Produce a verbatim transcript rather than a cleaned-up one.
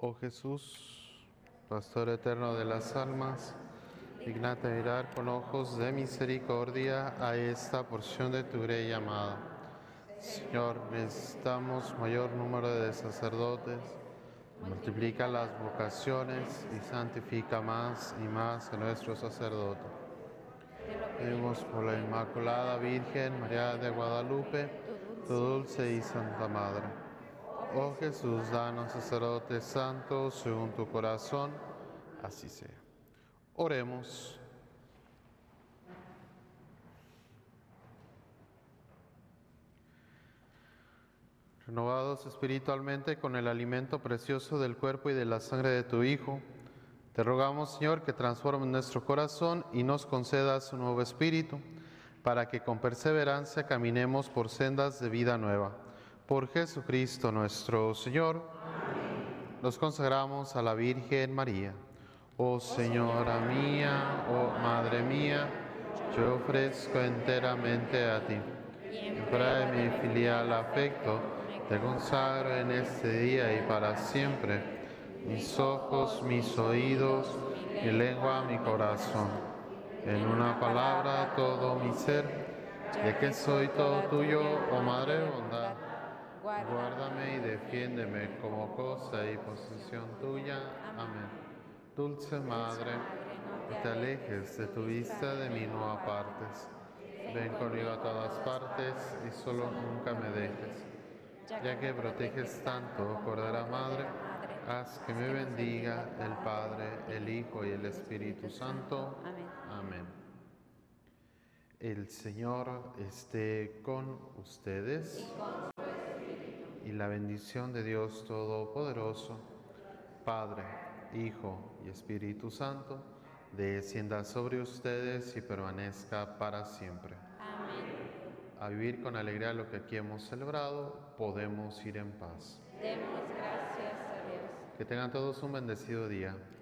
Oh Jesús, Pastor eterno de las almas, dignate mirar con ojos de misericordia a esta porción de tu grey amada. Señor, necesitamos mayor número de sacerdotes, multiplica las vocaciones y santifica más y más a nuestros sacerdotes. Pedimos por la Inmaculada Virgen María de Guadalupe, tu dulce y santa Madre. Oh Jesús, danos sacerdotes santos según tu corazón, así sea. Oremos. Renovados espiritualmente con el alimento precioso del cuerpo y de la sangre de tu Hijo, te rogamos, Señor, que transforme nuestro corazón y nos concedas un nuevo espíritu, para que con perseverancia caminemos por sendas de vida nueva. Por Jesucristo nuestro Señor. Amén. Nos consagramos a la Virgen María. Oh Señora mía, oh Madre mía, yo ofrezco enteramente a ti. En prueba de mi filial afecto, te consagro en este día y para siempre mis ojos, mis oídos, mi lengua, mi corazón. En una palabra, todo mi ser, ya que soy todo tuyo, oh Madre de bondad. Guárdame y defiéndeme como cosa y posesión tuya. Amén. Dulce Madre, no te alejes de tu vista de mí, no apartes. Ven conmigo a todas partes y solo nunca me dejes. Ya que proteges tanto, Cordera Madre, haz que me bendiga el Padre, el Hijo y el Espíritu Santo. Amén. El Señor esté con ustedes. Y la bendición de Dios Todopoderoso, Padre, Hijo y Espíritu Santo, descienda sobre ustedes y permanezca para siempre. Amén. A vivir con alegría lo que aquí hemos celebrado, podemos ir en paz. Demos gracias a Dios. Que tengan todos un bendecido día.